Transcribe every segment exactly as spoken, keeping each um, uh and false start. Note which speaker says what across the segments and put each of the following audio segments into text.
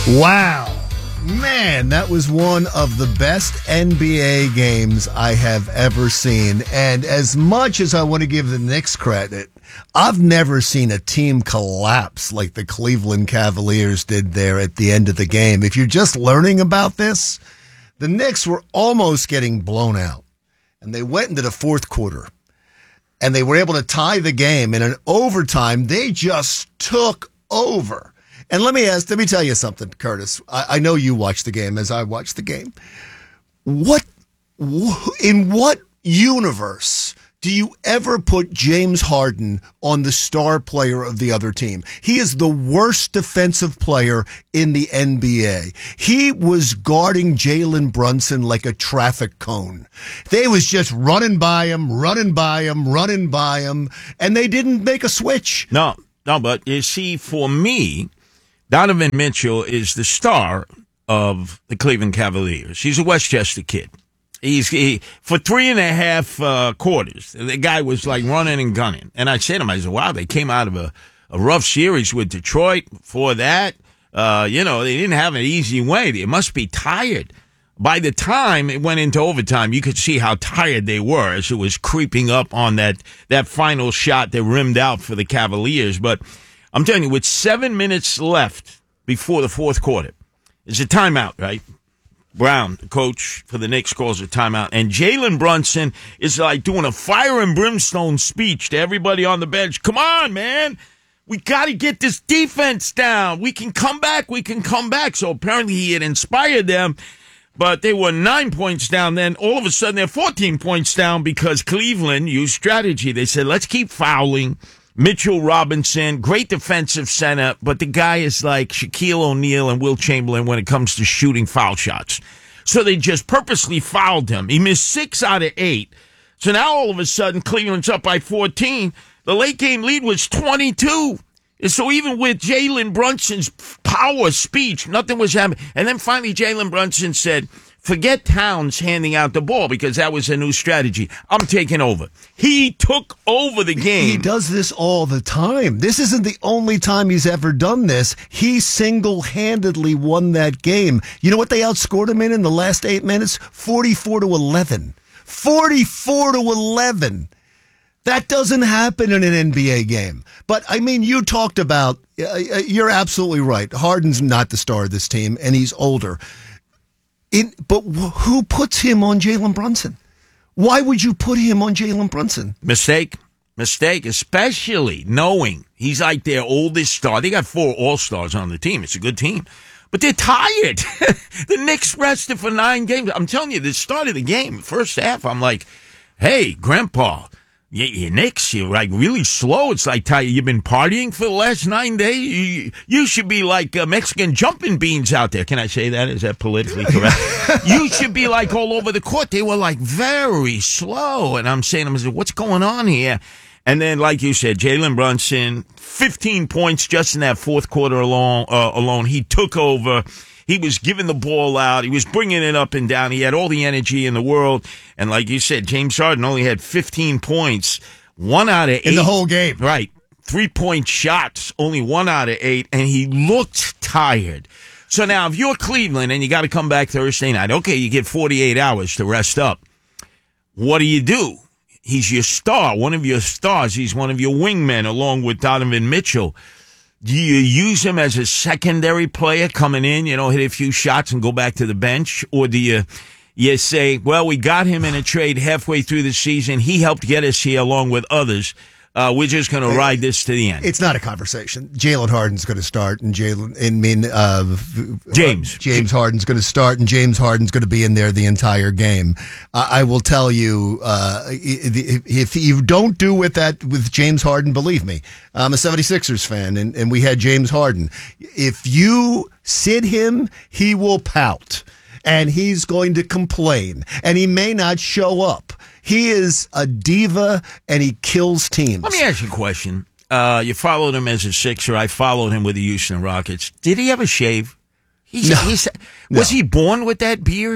Speaker 1: Wow. Man, that was one of the best N B A games I have ever seen. And as much as I want to give the Knicks credit, I've never seen a team collapse like the Cleveland Cavaliers did there at the end of the game. If you're just learning about this, the Knicks were almost getting blown out. And they went into the fourth quarter. And they were able to tie the game. In an overtime, they just took over. And let me ask, let me tell you something, Curtis. I, I know you watched the game as I watched the game. What, in what universe do you ever put James Harden on the star player of the other team? He is the worst defensive player in the N B A. He was guarding Jalen Brunson like a traffic cone. They was just running by him, running by him, running by him, and they didn't make a switch.
Speaker 2: No, no, but you see, for me, Donovan Mitchell is the star of the Cleveland Cavaliers. He's a Westchester kid. He's he, for three and a half uh, quarters, the guy was like running and gunning. And I said to him, I said, wow, they came out of a, a rough series with Detroit. Before that, uh, you know, they didn't have an easy way. They must be tired. By the time it went into overtime, you could see how tired they were as it was creeping up on that, that final shot that rimmed out for the Cavaliers. But I'm telling you, with seven minutes left before the fourth quarter, it's a timeout, right? Brown, the coach for the Knicks, calls a timeout. And Jalen Brunson is like doing a fire and brimstone speech to everybody on the bench. Come on, man. We got to get this defense down. We can come back. We can come back. So apparently he had inspired them, but they were nine points down. Then all of a sudden they're fourteen points down because Cleveland used strategy. They said, let's keep fouling. Mitchell Robinson, great defensive center, but the guy is like Shaquille O'Neal and Will Chamberlain when it comes to shooting foul shots. So they just purposely fouled him. He missed six out of eight. So now all of a sudden, Cleveland's up by fourteen. The late game lead was twenty-two. And so even with Jalen Brunson's power speech, nothing was happening. And then finally Jalen Brunson said, forget Towns handing out the ball because that was a new strategy. I'm taking over. He took over the game.
Speaker 1: He does this all the time. This isn't the only time he's ever done this. He single-handedly won that game. You know what they outscored him in in the last eight minutes? forty-four to eleven. forty-four to eleven. That doesn't happen in an N B A game. But, I mean, you talked about, uh, you're absolutely right. Harden's not the star of this team, and he's older. In, but who puts him on Jalen Brunson? Why would you put him on Jalen Brunson?
Speaker 2: Mistake. Mistake, especially knowing he's like their oldest star. They got four all-stars on the team. It's a good team. But they're tired. The Knicks rested for nine games. I'm telling you, the start of the game, first half, I'm like, hey, Grandpa, you, you Knicks, you're like really slow. It's like, Ty, you've been partying for the last nine days. You, you should be like uh, Mexican jumping beans out there. Can I say that? Is that politically correct? You should be like all over the court. They were like very slow. And I'm saying, I'm saying, what's going on here? And then, like you said, Jalen Brunson, fifteen points just in that fourth quarter alone. Uh, alone. He took over. He was giving the ball out. He was bringing it up and down. He had all the energy in the world. And like you said, James Harden only had fifteen points, one out of eight.
Speaker 1: In the whole game.
Speaker 2: Right. Three-point shots, only one out of eight. And he looked tired. So now if you're Cleveland and you got to come back Thursday night, okay, you get forty-eight hours to rest up. What do you do? He's your star, one of your stars. He's one of your wingmen along with Donovan Mitchell. Do you use him as a secondary player coming in, you know, hit a few shots and go back to the bench? Or do you, you say, well, we got him in a trade halfway through the season. He helped get us here along with others. Uh, we're just going to ride this to the end.
Speaker 1: It's not a conversation. Jalen Harden's going to start, and Jalen, I mean, uh,
Speaker 2: James.
Speaker 1: Uh, James Harden's going to start, and James Harden's going to be in there the entire game. Uh, I will tell you, uh, if you don't do with that with James Harden, believe me, I'm a seventy-sixers fan, and, and we had James Harden. If you sit him, he will pout, and he's going to complain, and he may not show up. He is a diva, and he kills teams.
Speaker 2: Let me ask you a question. Uh, you followed him as a Sixer. I followed him with the Houston Rockets. Did he ever shave? He's,
Speaker 1: no.
Speaker 2: He's,
Speaker 1: no.
Speaker 2: Was he born with that beard?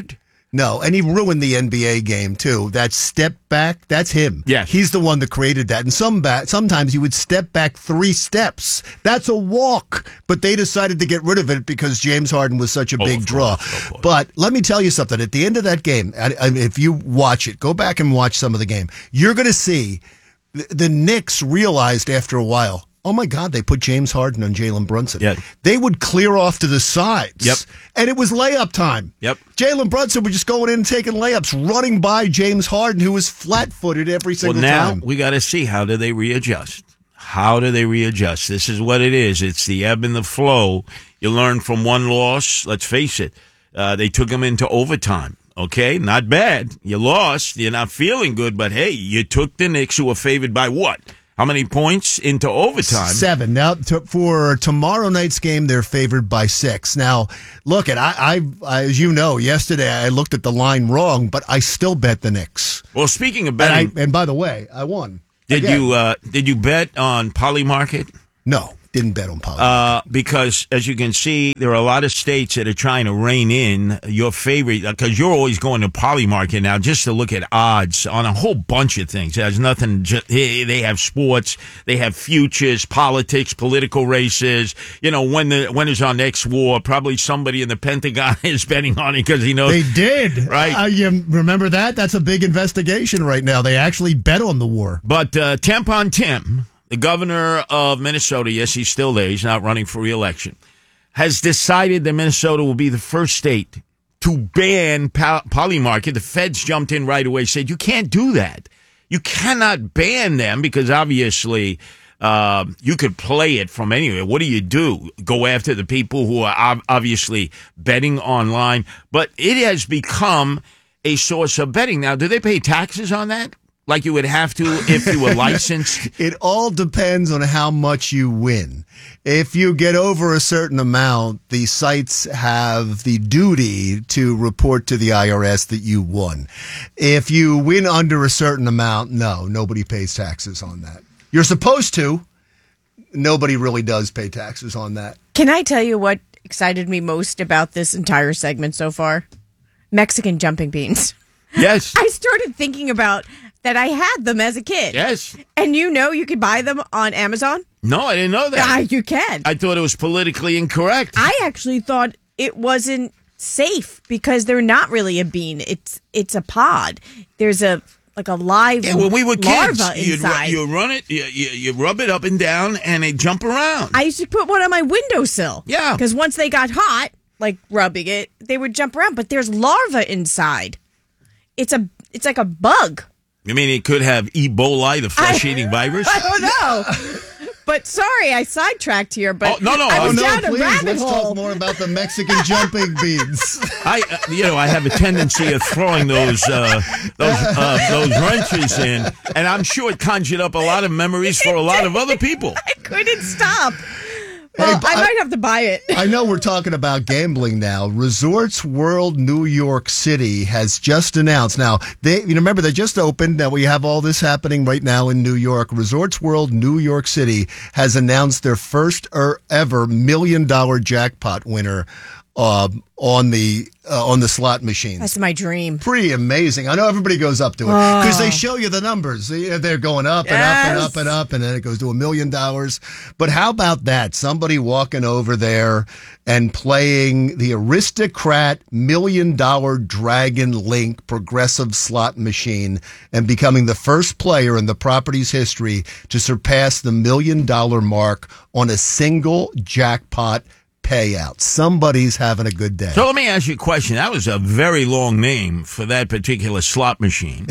Speaker 1: No, and he ruined the N B A game, too. That step back, that's him.
Speaker 2: Yeah.
Speaker 1: He's the one that created that. And some ba- sometimes you would step back three steps. That's a walk. But they decided to get rid of it because James Harden was such a
Speaker 2: Oh,
Speaker 1: big
Speaker 2: of
Speaker 1: draw.
Speaker 2: course, of course.
Speaker 1: But let me tell you something. At the end of that game, I, I, if you watch it, go back and watch some of the game, you're going to see the, the Knicks realized after a while, oh, my God, they put James Harden on Jalen Brunson.
Speaker 2: Yeah.
Speaker 1: They would clear off to the sides.
Speaker 2: Yep.
Speaker 1: And it was layup time.
Speaker 2: Yep.
Speaker 1: Jalen Brunson was just going in and taking layups, running by James Harden, who was flat-footed every single
Speaker 2: well, now
Speaker 1: time.
Speaker 2: we got to see, how do they readjust? How do they readjust? This is what it is. It's the ebb and the flow. You learn from one loss. Let's face it. Uh, they took them into overtime. Okay, not bad. You lost. You're not feeling good, but hey, you took the Knicks, who were favored by what? How many points into overtime?
Speaker 1: Seven. Now, to, for tomorrow night's game, they're favored by six. Now, look, at I, I, I, as you know, yesterday I looked at the line wrong, but I still bet the Knicks.
Speaker 2: Well, speaking of
Speaker 1: And,
Speaker 2: betting,
Speaker 1: I, and by the way, I won.
Speaker 2: did
Speaker 1: Again.
Speaker 2: you uh, did you bet on Polymarket?
Speaker 1: No, didn't bet on Poly.
Speaker 2: Uh, because, as you can see, there are a lot of states that are trying to rein in your favorite, because you're always going to Polymarket now just to look at odds on a whole bunch of things. It has nothing, just, they have sports, they have futures, politics, political races. You know, when the when is our next war? Probably somebody in the Pentagon is betting on it because he knows.
Speaker 1: They did.
Speaker 2: Right.
Speaker 1: Uh, you remember that? That's a big investigation right now. They actually bet on the war.
Speaker 2: But uh, Tampon Tim, the governor of Minnesota, yes, he's still there. He's not running for re-election, has decided that Minnesota will be the first state to ban Poly- Polymarket. The feds jumped in right away, said, you can't do that. You cannot ban them because obviously uh, you could play it from anywhere. What do you do? Go after the people who are ob- obviously betting online? But it has become a source of betting. Now, do they pay taxes on that? Like you would have to if you were licensed?
Speaker 1: It all depends on how much you win. If you get over a certain amount, the sites have the duty to report to the I R S that you won. If you win under a certain amount, no, nobody pays taxes on that. You're supposed to. Nobody really does pay taxes on that.
Speaker 3: Can I tell you what excited me most about this entire segment so far? Mexican jumping beans.
Speaker 2: Yes.
Speaker 3: I started thinking about that I had them as a kid.
Speaker 2: Yes.
Speaker 3: And you know you could buy them on Amazon?
Speaker 2: No, I didn't know that.
Speaker 3: Ah, you can.
Speaker 2: I thought it was politically incorrect.
Speaker 3: I actually thought it wasn't safe because they're not really a bean. It's it's a pod. There's a like a live
Speaker 2: Yeah, when we were kids,
Speaker 3: larva
Speaker 2: you'd,
Speaker 3: inside.
Speaker 2: you run it, you, you, you rub it up and down, and they jump around.
Speaker 3: I used to put one on my windowsill.
Speaker 2: Yeah.
Speaker 3: Because once they got hot, like rubbing it, they would jump around. But there's larva inside. It's a it's like a bug.
Speaker 2: You mean it could have Ebola, the flesh-eating virus?
Speaker 3: I don't know. But sorry, I sidetracked here. But
Speaker 2: Oh, no, no,
Speaker 3: I
Speaker 2: oh,
Speaker 3: was
Speaker 2: no,
Speaker 3: down a
Speaker 1: please,
Speaker 3: rabbit
Speaker 1: let's
Speaker 3: hole.
Speaker 1: talk more about the Mexican jumping beans.
Speaker 2: I, uh, you know, I have a tendency of throwing those uh, those uh, those wrenches in, and I'm sure it conjured up a lot of memories for a lot of other people.
Speaker 3: I couldn't stop. Well,
Speaker 1: Hey,
Speaker 3: I
Speaker 1: I-
Speaker 3: might have to buy it.
Speaker 1: I know we're talking about gambling now. Resorts World New York City has just announced. Now, they you remember they just opened. Now we have all this happening right now in New York. Resorts World New York City has announced their first er, ever million dollar jackpot winner uh, on the uh, on the slot machines.
Speaker 3: That's my dream.
Speaker 1: Pretty amazing. I know everybody goes up to it because they show you the numbers. They- They're going up and up and
Speaker 3: Yes.
Speaker 1: up and up, and then it goes to a million dollars. But how about that? Somebody walking over there and playing the Aristocrat Million Dollar Dragon Link progressive slot machine and becoming the first player in the property's history to surpass the million dollar mark on a single jackpot payout. Somebody's having a good day.
Speaker 2: So let me ask you a question. That was a very long name for that particular slot machine.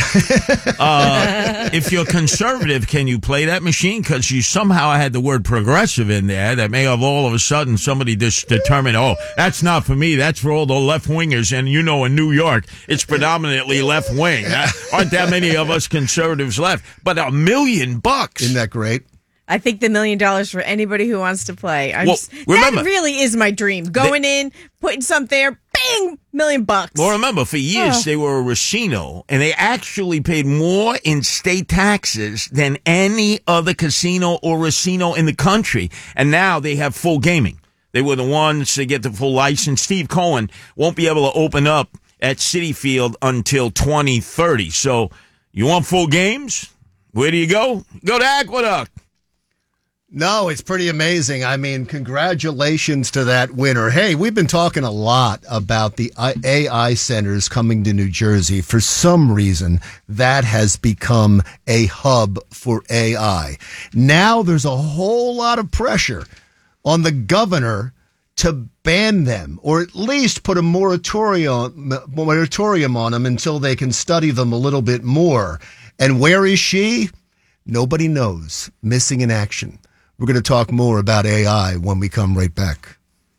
Speaker 2: uh, if you're conservative, can you play that machine? Because you somehow had the word progressive in there that may have all of a sudden somebody just determined, oh, that's not for me. That's for all the left-wingers. And you know in New York, it's predominantly left-wing. Aren't that many of us conservatives left? But a million bucks.
Speaker 1: Isn't that great?
Speaker 3: I think the million dollars for anybody who wants to play. I'm
Speaker 2: Well,
Speaker 3: just,
Speaker 2: remember-
Speaker 3: that really is my dream. Going in, putting some there, bang, million bucks.
Speaker 2: Well, remember, for years,
Speaker 3: Oh.
Speaker 2: they were a casino, and they actually paid more in state taxes than any other casino or casino in the country. And now they have full gaming. They were the ones to get the full license. Steve Cohen won't be able to open up at Citi Field until twenty thirty. So you want full games? Where do you go? Go to Aqueduct.
Speaker 1: No, it's pretty amazing. I mean, congratulations to that winner. Hey, we've been talking a lot about the A I centers coming to New Jersey. For some reason, that has become a hub for A I. Now there's a whole lot of pressure on the governor to ban them, or at least put a moratorium, moratorium on them until they can study them a little bit more. And where is she? Nobody knows. Missing in action. We're going to talk more about A I when we come right back.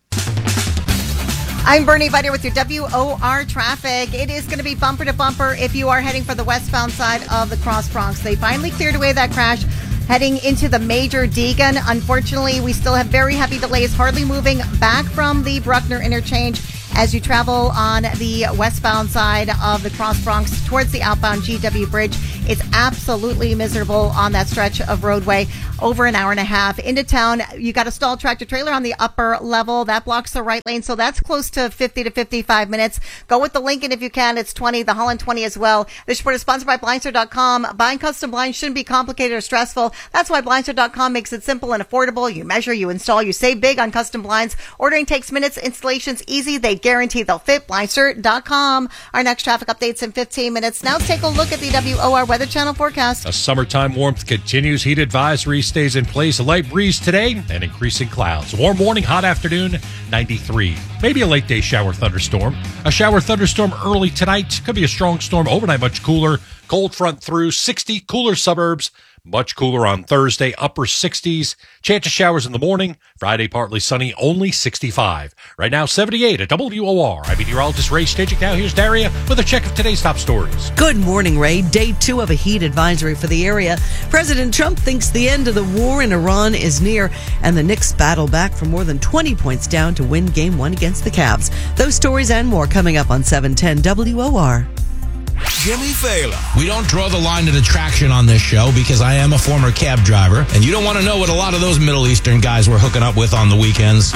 Speaker 4: I'm Bernie Viter with your W O R traffic. It is going to be bumper to bumper if you are heading for the westbound side of the Cross Bronx. They finally cleared away that crash heading into the major Deegan. Unfortunately, we still have very heavy delays, hardly moving back from the Bruckner interchange as you travel on the westbound side of the Cross Bronx towards the outbound G W Bridge. It's absolutely miserable on that stretch of roadway. Over an hour and a half into town. You got a stalled tractor trailer on the upper level that blocks the right lane, so that's close to fifty to fifty-five minutes. Go with the Lincoln if you can. It's twenty. The Holland twenty as well. This report is sponsored by Blindstar dot com. Buying custom blinds shouldn't be complicated or stressful. That's why Blindstar dot com makes it simple and affordable. You measure, you install, you save big on custom blinds. Ordering takes minutes. Installation's easy. They guarantee they'll fit. Blindstar dot com. Our next traffic update's in fifteen minutes. Now let's take a look at the W O R Weather Channel forecast.
Speaker 5: A summertime warmth continues. Heat advisory stays in place. A light breeze today and increasing clouds. Warm morning, hot afternoon, ninety-three. Maybe a late day shower thunderstorm. A shower thunderstorm early tonight. Could be a strong storm overnight, much cooler. Cold front through sixty. Cooler suburbs. Much cooler on Thursday, upper sixties. Chance of showers in the morning. Friday, partly sunny, only sixty-five. Right now, seventy-eight at W O R. I'm meteorologist Ray Stagik. Now here's Daria with a check of today's top stories.
Speaker 6: Good morning, Ray. Day two of a heat advisory for the area. President Trump thinks the end of the war in Iran is near, and the Knicks battle back for more than twenty points down to win game one against the Cavs. Those stories and more coming up on seven ten W O R.
Speaker 7: Jimmy Fallon. We don't draw the line of attraction on this show because I am a former cab driver, and you don't want to know what a lot of those Middle Eastern guys were hooking up with on the weekends.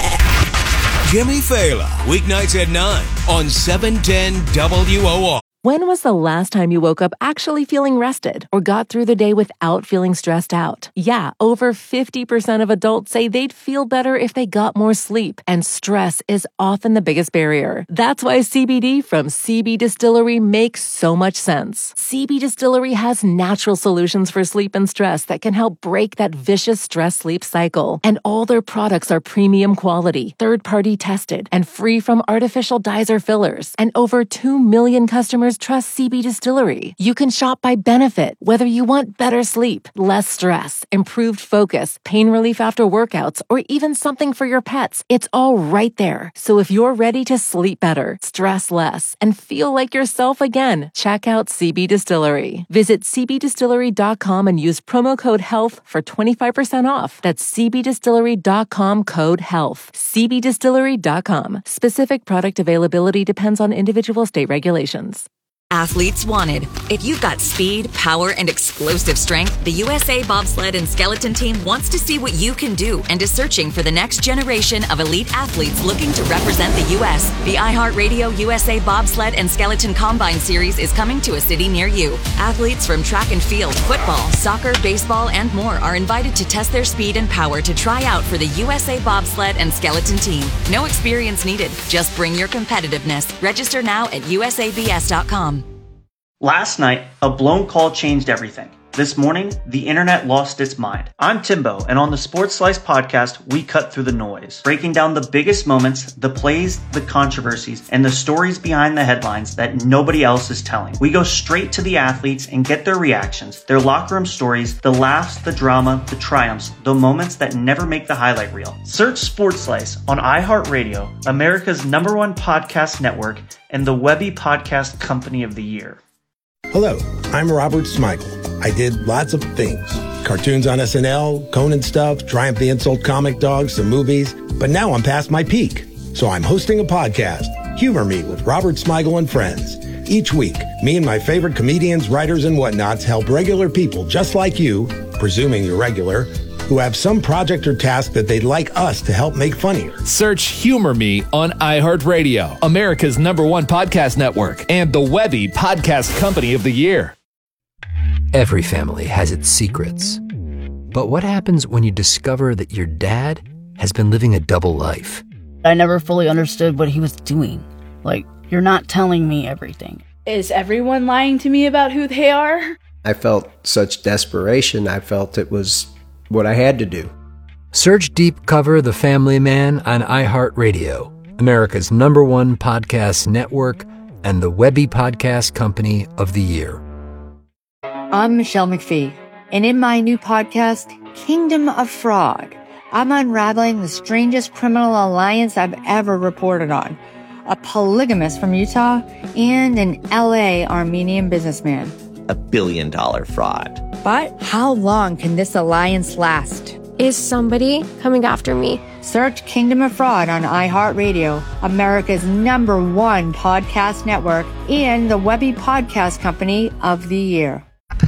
Speaker 7: Jimmy Fallon, weeknights at nine on seven ten W O R.
Speaker 8: When was the last time you woke up actually feeling rested or got through the day without feeling stressed out? Yeah, over fifty percent of adults say they'd feel better if they got more sleep, and stress is often the biggest barrier. That's why C B D from C B Distillery makes so much sense. C B Distillery has natural solutions for sleep and stress that can help break that vicious stress-sleep cycle. And all their products are premium quality, third-party tested, and free from artificial dyes or fillers. And over two million customers trust C B Distillery. You can shop by benefit, whether you want better sleep, less stress, improved focus, pain relief after workouts, or even something for your pets. It's all right there. So if you're ready to sleep better, stress less, and feel like yourself again, check out C B Distillery. Visit C B distillery dot com and use promo code HEALTH for twenty-five percent off. That's C B distillery dot com code HEALTH. C B distillery dot com. Specific product availability depends on individual state regulations.
Speaker 9: Athletes wanted. If you've got speed, power, and explosive strength, the U S A Bobsled and Skeleton Team wants to see what you can do and is searching for the next generation of elite athletes looking to represent the U S The iHeartRadio U S A Bobsled and Skeleton Combine Series is coming to a city near you. Athletes from track and field, football, soccer, baseball, and more are invited to test their speed and power to try out for the U S A Bobsled and Skeleton Team. No experience needed. Just bring your competitiveness. Register now at U S A B S dot com.
Speaker 10: Last night, a blown call changed everything. This morning, the internet lost its mind. I'm Timbo, and on the Sports Slice podcast, we cut through the noise, breaking down the biggest moments, the plays, the controversies, and the stories behind the headlines that nobody else is telling. We go straight to the athletes and get their reactions, their locker room stories, the laughs, the drama, the triumphs, the moments that never make the highlight reel. Search Sports Slice on iHeartRadio, America's number one podcast network, and the Webby Podcast Company of the Year.
Speaker 11: Hello, I'm Robert Smigel. I did lots of things. Cartoons on S N L, Conan stuff, Triumph the Insult comic dogs, some movies. But now I'm past my peak. So I'm hosting a podcast, Humor Me with Robert Smigel and Friends. Each week, me and my favorite comedians, writers, and whatnots help regular people just like you, presuming you're regular, who have some project or task that they'd like us to help make funnier.
Speaker 12: Search Humor Me on iHeartRadio, America's number one podcast network, and the Webby Podcast Company of the Year.
Speaker 13: Every family has its secrets. But what happens when you discover that your dad has been living a double life?
Speaker 14: I never fully understood what he was doing. Like, you're not telling me everything.
Speaker 15: Is everyone lying to me about who they are?
Speaker 16: I felt such desperation. I felt it was what I had to do.
Speaker 13: Search Deep Cover The Family Man on iHeartRadio, America's number one podcast network, and the Webby Podcast Company of the Year.
Speaker 17: I'm Michelle McPhee, and in my new podcast, Kingdom of Fraud, I'm unraveling the strangest criminal alliance I've ever reported on. A polygamist from Utah and an L A Armenian businessman.
Speaker 18: A billion dollar fraud.
Speaker 17: But how long can this alliance last?
Speaker 19: Is somebody coming after me?
Speaker 17: Search Kingdom of Fraud on iHeartRadio, America's number one podcast network, and the Webby Podcast Company of the Year.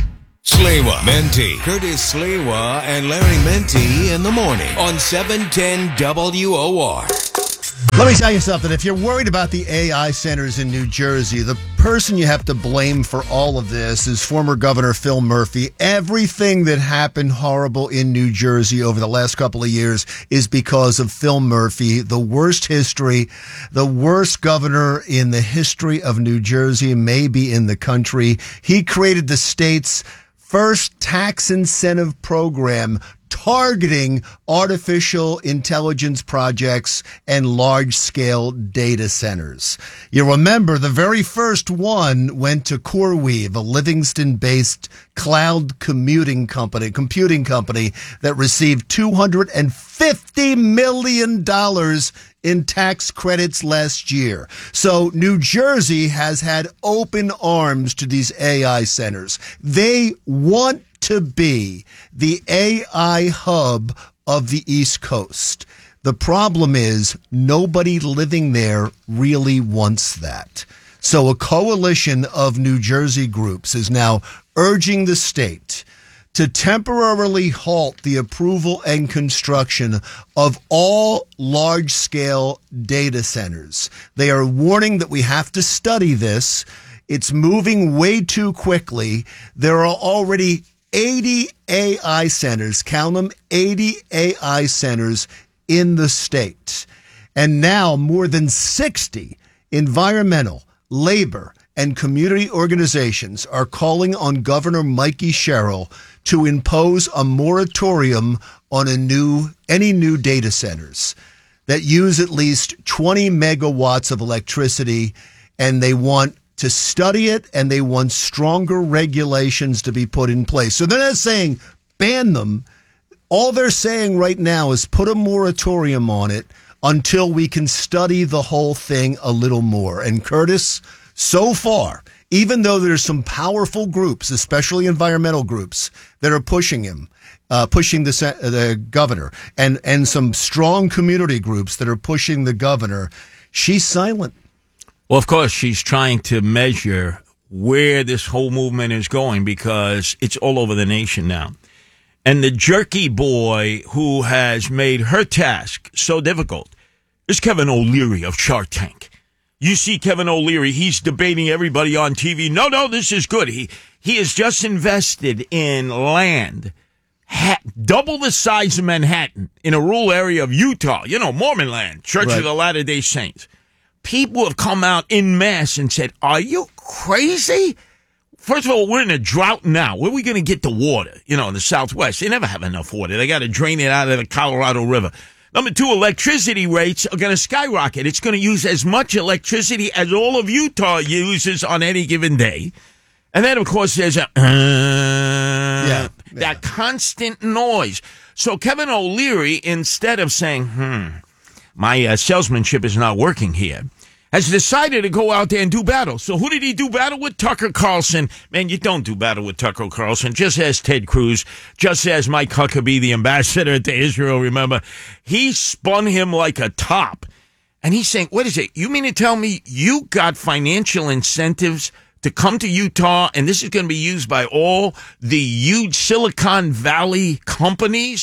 Speaker 20: Sliwa, Menti, Curtis Sliwa, and Larry Menti in the morning on seven ten W O R.
Speaker 1: Let me tell you something. If you're worried about the A I centers in New Jersey, the person you have to blame for all of this is former Governor Phil Murphy. Everything that happened horrible in New Jersey over the last couple of years is because of Phil Murphy, the worst history, the worst governor in the history of New Jersey, maybe in the country. He created the state's first tax incentive program targeting artificial intelligence projects and large-scale data centers. You remember the very first one went to CoreWeave, a Livingston-based cloud commuting company, computing company that received two hundred fifty million dollars in tax credits last year. So New Jersey has had open arms to these A I centers. They want to be the A I hub of the East Coast. The problem is nobody living there really wants that. So a coalition of New Jersey groups is now urging the state to temporarily halt the approval and construction of all large-scale data centers. They are warning that we have to study this. It's moving way too quickly. There are already eighty A I centers, count them, eighty A I centers in the state. And now more than sixty environmental, labor, and community organizations are calling on Governor Mikey Sherrill to impose a moratorium on a new any new data centers that use at least twenty megawatts of electricity, and they want to study it, and they want stronger regulations to be put in place. So they're not saying ban them. All they're saying right now is put a moratorium on it until we can study the whole thing a little more. And Curtis, so far, even though there's some powerful groups, especially environmental groups, that are pushing him, uh, pushing the, the governor, and, and some strong community groups that are pushing the governor, she's silent.
Speaker 2: Well, of course, she's trying to measure where this whole movement is going because it's all over the nation now. And the jerky boy who has made her task so difficult is Kevin O'Leary of Shark Tank. You see Kevin O'Leary, he's debating everybody on T V. No, no, this is good. He he has just invested in land ha- double the size of Manhattan in a rural area of Utah. You know, Mormon land, Church right. of the Latter-day Saints. People have come out en masse and said, are you crazy? First of all, we're in a drought now. Where are we going to get the water? You know, in the Southwest. They never have enough water. They got to drain it out of the Colorado River. Number two, electricity rates are going to skyrocket. It's going to use as much electricity as all of Utah uses on any given day. And then, of course, there's a, uh, yeah, yeah. that constant noise. So Kevin O'Leary, instead of saying, hmm, my uh, salesmanship is not working here, has decided to go out there and do battle. So who did he do battle with? Tucker Carlson. Man, you don't do battle with Tucker Carlson. Just as Ted Cruz, just as Mike Huckabee, the ambassador to Israel, remember, he spun him like a top. And he's saying, what is it? You mean to tell me you got financial incentives to come to Utah, and this is going to be used by all the huge Silicon Valley companies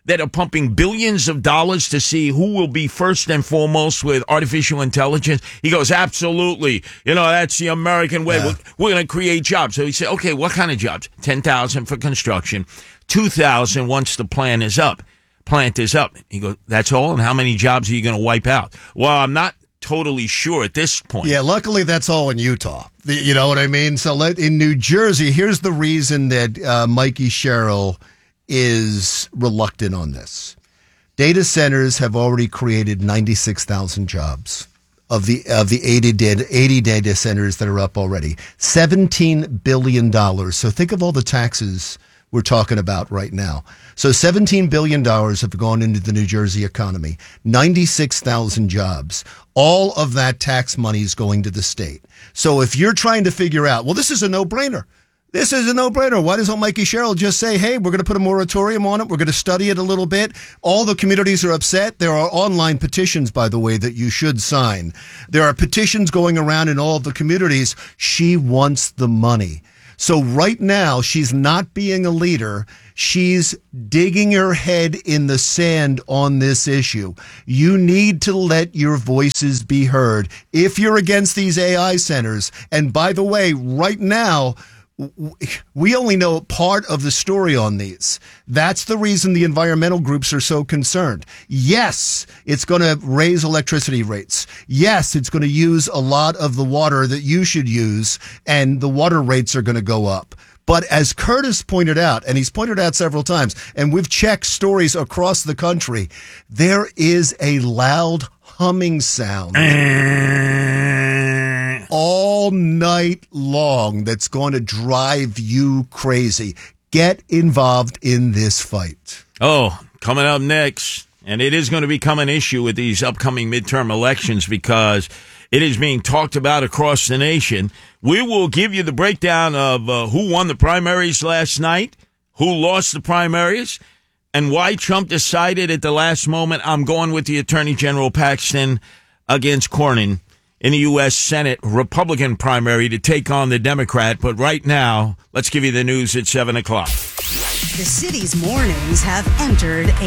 Speaker 2: that are pumping billions of dollars to see who will be first and foremost with artificial intelligence? He goes, absolutely. You know, that's the American way. Yeah. We're, we're going to create jobs. So he said, okay, what kind of jobs? ten thousand for construction, two thousand once the plan is up. Plant is up. He goes, that's all? And how many jobs are you going to wipe out? Well, I'm not totally sure at this point.
Speaker 1: Yeah, luckily that's all in Utah. The, you know what I mean? So let, in New Jersey, here's the reason that uh, Mikey Sherrill is reluctant on this. Data centers have already created ninety-six thousand jobs of the of the eighty data, eighty data centers that are up already. seventeen billion dollars. So think of all the taxes we're talking about right now. So seventeen billion dollars have gone into the New Jersey economy. ninety-six thousand jobs. All of that tax money is going to the state. So if you're trying to figure out, well, this is a no-brainer. This is a no-brainer. Why doesn't Mikey Sherrill just say, hey, we're going to put a moratorium on it. We're going to study it a little bit. All the communities are upset. There are online petitions, by the way, that you should sign. There are petitions going around in all of the communities. She wants the money. So right now, she's not being a leader. She's digging her head in the sand on this issue. You need to let your voices be heard if you're against these A I centers. And by the way, right now, we only know part of the story on these. That's the reason the environmental groups are so concerned. Yes, it's going to raise electricity rates. Yes, it's going to use a lot of the water that you should use, and the water rates are going to go up. But as Curtis pointed out, and he's pointed out several times, and we've checked stories across the country, there is a loud humming sound all night long that's going to drive you crazy. Get involved in this fight.
Speaker 2: Oh, coming up next, and it is going to become an issue with these upcoming midterm elections because it is being talked about across the nation. We will give you the breakdown of uh, who won the primaries last night, who lost the primaries, and why Trump decided at the last moment, I'm going with the Attorney General Paxton against Cornyn in the U S Senate Republican primary to take on the Democrat. But right now, let's give you the news at seven o'clock.
Speaker 21: The city's mornings have entered a